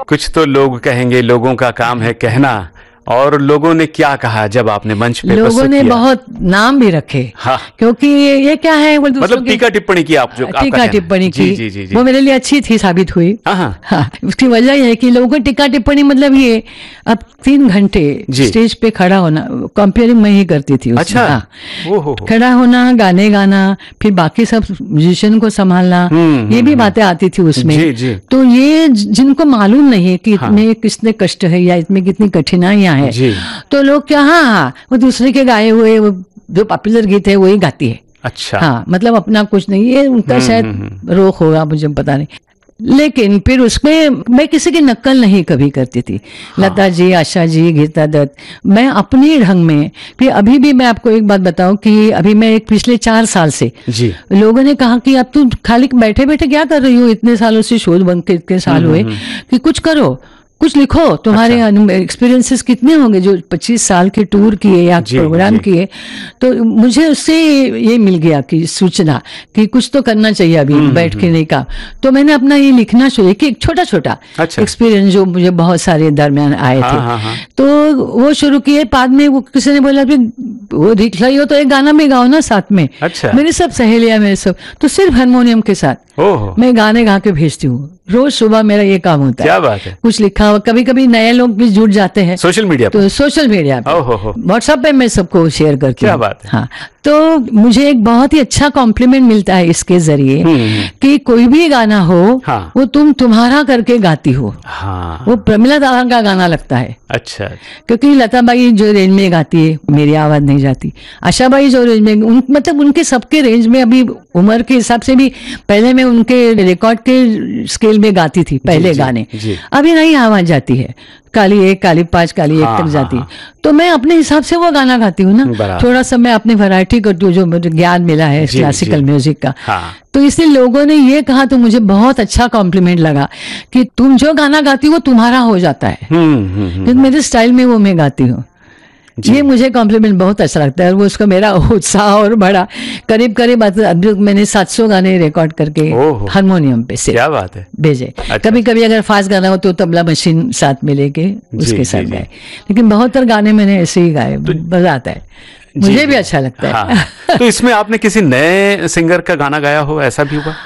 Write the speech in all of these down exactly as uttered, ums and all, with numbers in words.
कुछ तो लोग कहेंगे, लोगों का काम है कहना, और लोगों ने क्या कहा जब आपने मंच पे लोगों ने किया? बहुत नाम भी रखे। हाँ। क्योंकि ये क्या है, वो मतलब टीका टिप्पणी की, आप जो टीका टिप्पणी की, जी, जी, जी, जी। वो मेरे लिए अच्छी थी, साबित हुई। हाँ। हाँ, उसकी वजह यह है कि लोगों को टीका टिप्पणी मतलब ये, अब तीन घंटे स्टेज पे खड़ा होना, कंपेयरिंग मैं ही करती थी उसमें। अच्छा। हाँ। ओ हो। खड़ा होना, गाने गाना, फिर बाकी सब म्यूजिशियन को संभालना, ये भी बातें आती थी उसमें। जी, जी। तो ये जिनको मालूम नहीं है कि इसमें कितने कष्ट है या इसमें कितनी कठिनाइयां हैं, तो लोग क्या, हाँ वो दूसरे के गाए हुए वो जो पॉपुलर गीत है वही गाती है। अच्छा। हाँ, मतलब अपना कुछ नहीं, ये उनका शायद रोक होगा, मुझे पता नहीं। लेकिन फिर उसमें मैं किसी की नकल नहीं कभी करती थी। हाँ। लता जी, आशा जी, गीता दत्त, मैं अपने ढंग में। फिर अभी भी मैं आपको एक बात बताऊं कि अभी मैं एक पिछले चार साल से जी लोगों ने कहा कि अब तुम खाली बैठे बैठे क्या कर रही हो, इतने सालों से शोध बंद के इतने साल हुए कि कुछ करो, कुछ लिखो, तुम्हारे अच्छा। एक्सपीरियंसेस कितने होंगे जो पच्चीस साल के टूर किए या प्रोग्राम किए। तो मुझे उससे ये मिल गया कि सूचना कि कुछ तो करना चाहिए अभी बैठ के नहीं काम। तो मैंने अपना ये लिखना शुरू किया, एक छोटा छोटा अच्छा। एक्सपीरियंस जो मुझे बहुत सारे दरमियान आए हाँ, थे हाँ, हाँ। तो वो शुरू किए। बाद में वो किसी ने बोला वो लिख रही हो तो एक गाना में गाओ ना साथ में। अच्छा। मेरी सब सहेलियां, मेरे सब, तो सिर्फ हारमोनियम के साथ मैं गाने गा के भेजती हूँ। रोज सुबह मेरा ये काम होता है। क्या बात है। कुछ लिखा हुआ, कभी कभी नए लोग भी जुड़ जाते हैं सोशल मीडिया तो सोशल मीडिया पे, व्हाट्सएप पे मैं सबको शेयर करती हूँ। क्या बात है। हाँ, तो मुझे एक बहुत ही अच्छा कॉम्प्लीमेंट मिलता है इसके जरिए कि कोई भी गाना हो हाँ। वो तुम तुम्हारा करके गाती हो। हाँ। वो प्रमिला दादा का गाना लगता है। अच्छा। क्योंकि लता बाई जो रेंज में गाती है मेरी आवाज नहीं जाती, आशा बाई जो रेंज में उन, मतलब उनके सबके रेंज में, अभी उम्र के हिसाब से भी पहले मैं उनके रिकॉर्ड के स्केल में गाती थी पहले जी, गाने जी, अभी नहीं आवाज जाती है, काली एक, काली पांच, काली हाँ, एक तक जाती है। हाँ, तो मैं अपने हिसाब से वो गाना गाती हूँ ना, थोड़ा सा मैं अपनी वैरायटी करती हूँ जो मुझे ज्ञान मिला है क्लासिकल म्यूजिक का। हाँ, तो इसलिए लोगों ने ये कहा तो मुझे बहुत अच्छा कॉम्प्लीमेंट लगा कि तुम जो गाना गाती हो वो तुम्हारा हो जाता है, क्योंकि मेरे स्टाइल में वो मैं गाती हूँ। ये मुझे कॉम्प्लीमेंट बहुत अच्छा लगता है और वो उसका मेरा उत्साह और बढ़ा। करीब करीब मैंने सात सौ गाने रिकॉर्ड करके हारमोनियम पे से क्या बात है भेजे। अच्छा। कभी कभी अगर फास्ट गाना हो तो तबला मशीन साथ में लेके उसके साथ गाए, लेकिन बहुत सारे गाने मैंने ऐसे ही गाए। तो मजा आता है, मुझे भी अच्छा लगता है। हाँ। तो इसमें आपने किसी नए सिंगर का गाना गाया हो, ऐसा भी हुआ?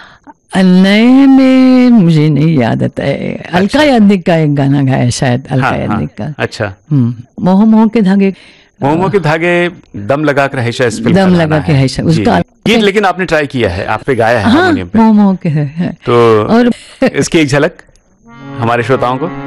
नए में मुझे नहीं याद आता है। अच्छा। अलका याग्निक का एक गाना गाया शायद, अलका हाँ, याग्निक का। अच्छा। मोह मोह के धागे, मोह मोह के धागे, दम लगा कर है इस फिल्म दम लगा के है उसका गीत, लेकिन आपने ट्राई किया है, आप पे गाया है हारमोनियम पे। मोह मोह के है। तो और इसकी एक झलक हमारे श्रोताओं को।